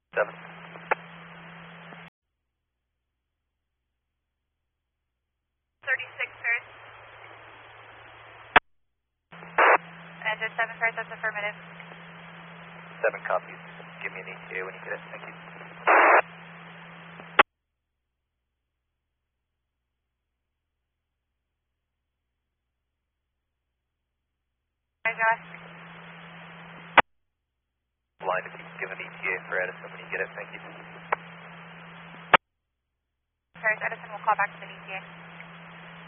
7. 36 Paris. Engine 7 Paris, that's affirmative. 7 copies. Give me an ETA when you get it. Thank you. Hi, Josh. Line if you can give an ETA for Edison when you get it. Thank you. Paris, Edison will call back with an ETA.